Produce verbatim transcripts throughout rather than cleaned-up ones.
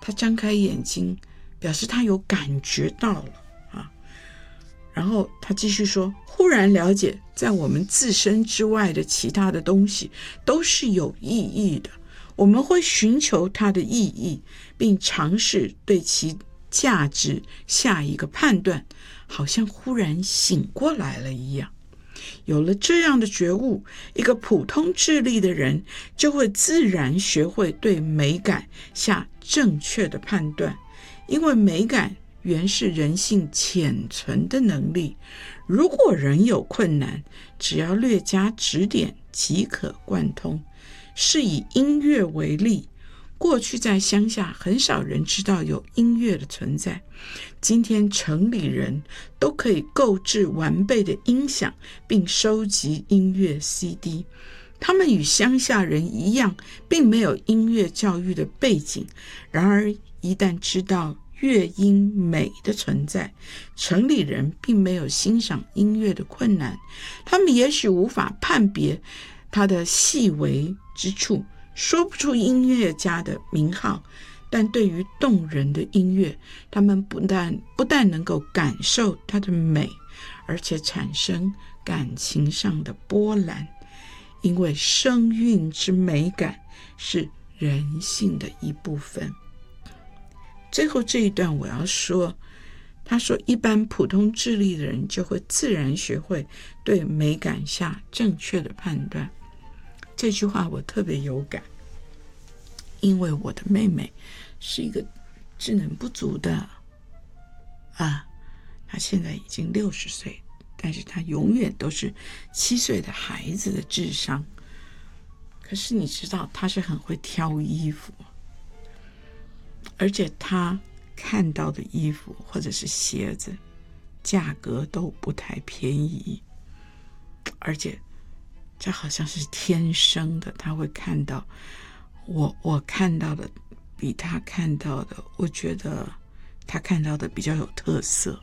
他张开眼睛，表示他有感觉到了啊。然后他继续说，忽然了解在我们自身之外的其他的东西都是有意义的，我们会寻求它的意义，并尝试对其价值下一个判断，好像忽然醒过来了一样。有了这样的觉悟，一个普通智力的人就会自然学会对美感下正确的判断，因为美感原是人性潜存的能力。如果人有困难，只要略加指点即可贯通。是以音乐为例，过去在乡下很少人知道有音乐的存在，今天城里人都可以购置完备的音响，并收集音乐 C D。 他们与乡下人一样，并没有音乐教育的背景，然而一旦知道乐音美的存在，城里人并没有欣赏音乐的困难。他们也许无法判别它的细微之处，说不出音乐家的名号，但对于动人的音乐，他们不但不但能够感受它的美，而且产生感情上的波澜，因为声韵之美感是人性的一部分。最后这一段我要说，他说一般普通智力的人就会自然学会对美感下正确的判断。这句话我特别有感，因为我的妹妹是一个智能不足的啊，她现在已经六十岁，但是她永远都是七岁的孩子的智商。可是你知道，她是很会挑衣服，而且她看到的衣服或者是鞋子价格都不太便宜，而且这好像是天生的，他会看到我我看到的比他看到的，我觉得他看到的比较有特色。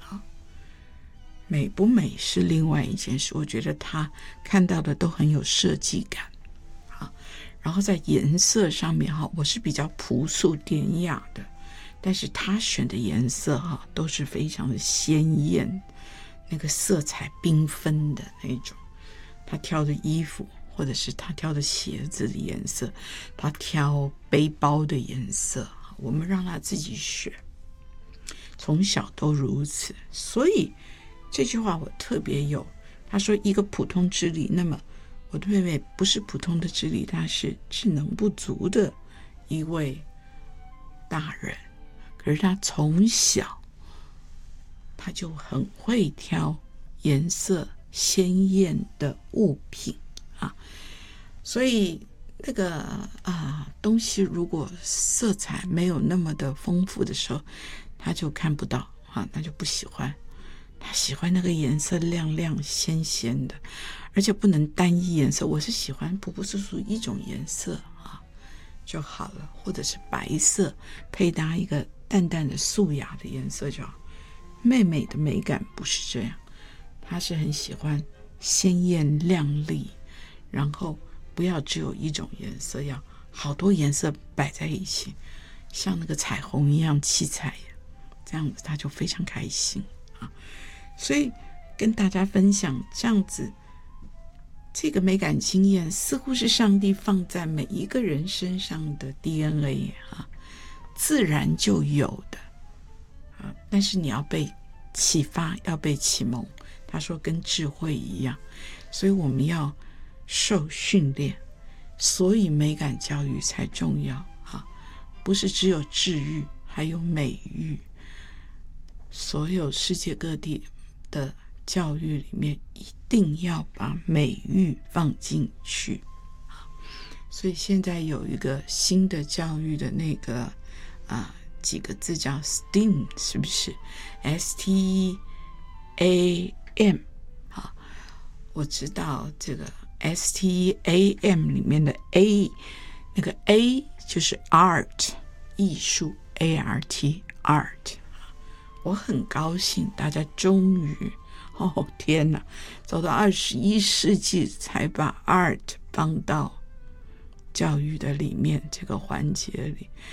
美不美是另外一件事，我觉得他看到的都很有设计感。然后在颜色上面，我是比较朴素典雅的，但是他选的颜色都是非常的鲜艳，那个色彩缤纷的那种。他挑的衣服，或者是他挑的鞋子的颜色，他挑背包的颜色，我们让他自己选，从小都如此。所以这句话我特别有，他说一个普通智力，那么我的妹妹不是普通的智力，她是智能不足的一位大人，可是她从小她就很会挑颜色鲜艳的物品啊，所以那个啊东西如果色彩没有那么的丰富的时候，他就看不到啊，他就不喜欢。他喜欢那个颜色亮亮鲜鲜的，而且不能单一颜色。我是喜欢朴朴素素一种颜色啊就好了，或者是白色配搭一个淡淡的素雅的颜色就好。妹妹的美感不是这样，她是很喜欢鲜艳亮丽，然后不要只有一种颜色，要好多颜色摆在一起，像那个彩虹一样七彩，这样子她就非常开心啊。所以跟大家分享这样子，这个美感经验似乎是上帝放在每一个人身上的 D N A 啊，自然就有的啊，但是你要被启发，要被启蒙。他说跟智慧一样，所以我们要受训练，所以美感教育才重要啊，不是只有智育，还有美育。所有世界各地的教育里面一定要把美育放进去。所以现在有一个新的教育的那个啊几个字叫 S T E A M， 是不是 S T A M 啊？我知道这个 S T A M 里面的 A， 那个 A 就是 Art 艺术 A R T Art。我很高兴大家终于哦天哪，走到二十一世纪才把 art 放到教育的里面这个环节里，